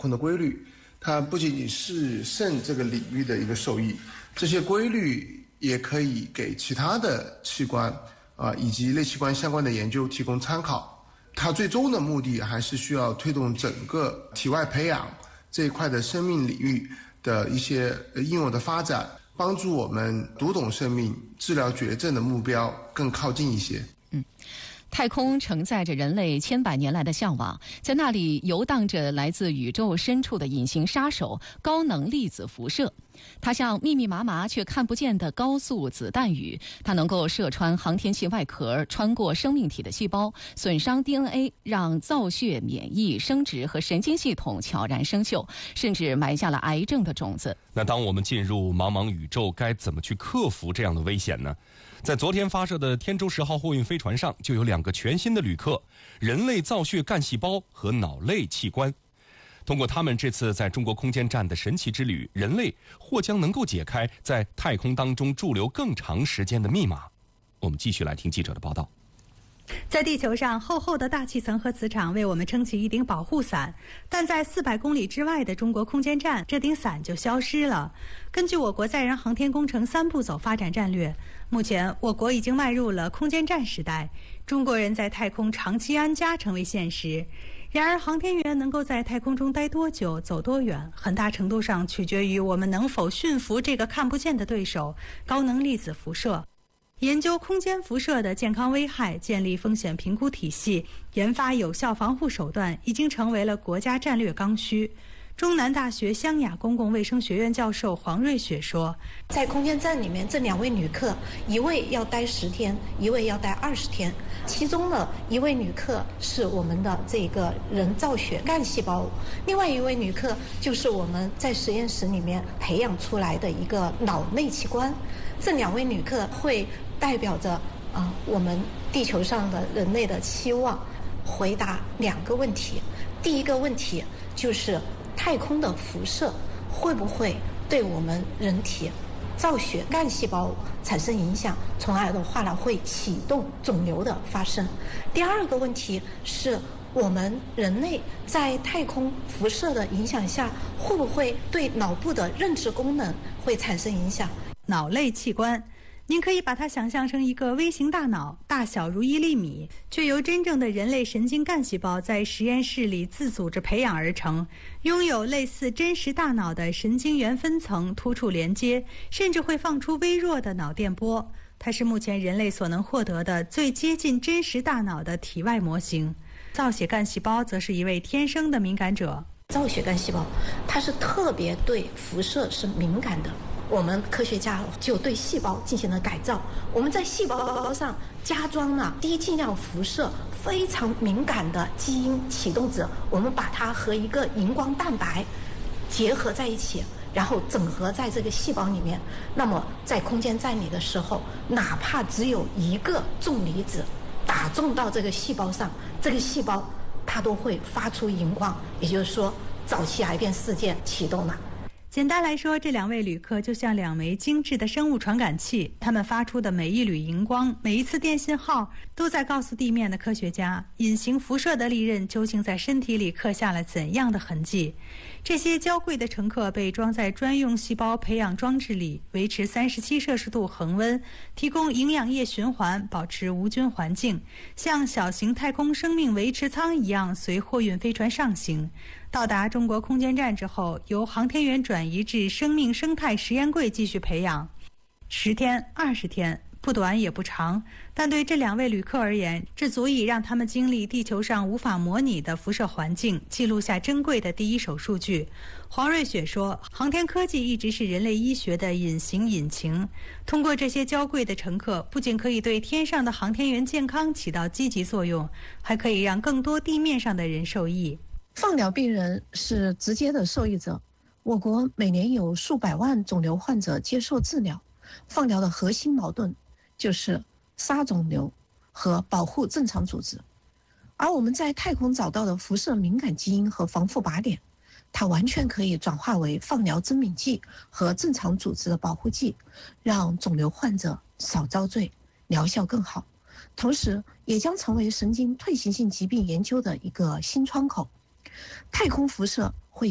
控的规律，它不仅仅是肾这个领域的一个受益，这些规律也可以给其他的器官以及类器官相关的研究提供参考。它最终的目的还是需要推动整个体外培养这一块的生命领域的一些应用的发展，帮助我们读懂生命、治疗绝症的目标更靠近一些。 太空承载着人类千百年来的向往，在那里游荡着来自宇宙深处的隐形杀手——高能粒子辐射。它像密密麻麻却看不见的高速子弹雨，它能够射穿航天器外壳，穿过生命体的细胞，损伤 DNA， 让造血、免疫、生殖和神经系统悄然生锈，甚至埋下了癌症的种子。 那当我们进入茫茫宇宙，该怎么去克服这样的危险呢？在昨天发射的天舟10号货运飞船上，就有2个全新的旅客：人类造血干细胞和脑类器官。通过他们这次在中国空间站的神奇之旅，人类或将能够解开在太空当中驻留更长时间的密码。我们继续来听记者的报道。 在地球上，厚厚的大气层和磁场为我们撑起一顶保护伞，但在400公里之外的中国空间站，这顶伞就消失了。根据我国载人航天工程3步走发展战略，目前我国已经迈入了空间站时代，中国人在太空长期安家成为现实。然而，航天员能够在太空中待多久、走多远，很大程度上取决于我们能否驯服这个看不见的对手——高能粒子辐射。研究空间辐射的健康危害，建立风险评估体系，研发有效防护手段，已经成为了国家战略刚需。中南大学湘雅公共卫生学院教授黄瑞雪说， 在空间站里面，这2位旅客，一位要待10天，一位要待20天。其中呢，一位旅客是我们的这个人造血干细胞，另外一位旅客就是我们在实验室里面培养出来的一个脑内器官。这2位旅客会代表着我们地球上的人类的期望，回答2个问题。第一个问题就是太空的辐射会不会对我们人体造血干细胞产生影响，从而的话呢会启动肿瘤的发生。第二个问题是我们人类在太空辐射的影响下，会不会对脑部的认知功能会产生影响。 脑类器官，您可以把它想象成一个微型大脑，大小如1厘米，却由真正的人类神经干细胞在实验室里自组织培养而成，拥有类似真实大脑的神经元分层突触连接，甚至会放出微弱的脑电波。它是目前人类所能获得的最接近真实大脑的体外模型。造血干细胞则是一位天生的敏感者。 造血干细胞它是特别对辐射是敏感的，我们科学家就对细胞进行了改造，我们在细胞上加装了低剂量辐射非常敏感的基因启动子，我们把它和一个荧光蛋白结合在一起，然后整合在这个细胞里面。那么在空间站里的时候，哪怕只有1个重离子打中到这个细胞上，这个细胞它都会发出荧光，也就是说早期癌变事件启动了。 简单来说，这2位旅客就像2枚精致的生物传感器，他们发出的每一缕荧光，每一次电信号，都在告诉地面的科学家，隐形辐射的利刃究竟在身体里刻下了怎样的痕迹。这些娇贵的乘客被装在专用细胞培养装置里，维持37摄氏度恒温，提供营养液循环，保持无菌环境，像小型太空生命维持舱一样随货运飞船上行。到达中国空间站之后，由航天员转移至生命生态实验柜继续培养。10天、20天，不短也不长，但对这2位旅客而言，这足以让他们经历地球上无法模拟的辐射环境，记录下珍贵的第一手数据。黄瑞雪说，航天科技一直是人类医学的隐形引擎，通过这些娇贵的乘客，不仅可以对天上的航天员健康起到积极作用，还可以让更多地面上的人受益。 放疗病人是直接的受益者，我国每年有数百万肿瘤患者接受治疗。放疗的核心矛盾就是杀肿瘤和保护正常组织，而我们在太空找到的辐射敏感基因和防护靶点，它完全可以转化为放疗增敏剂和正常组织的保护剂，让肿瘤患者少遭罪，疗效更好，同时也将成为神经退行性疾病研究的一个新窗口。太空辐射